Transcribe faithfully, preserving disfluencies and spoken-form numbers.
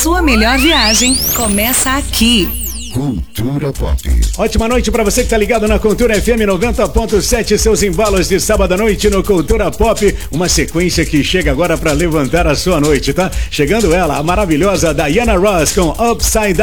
sua melhor viagem começa aqui. Cultura Pop. Ótima noite pra você que tá ligado na Cultura F M noventa ponto sete, seus embalos de sábado à noite no Cultura Pop. Uma sequência que chega agora pra levantar a sua noite, tá? Chegando ela, a maravilhosa Diana Ross com Upside Down.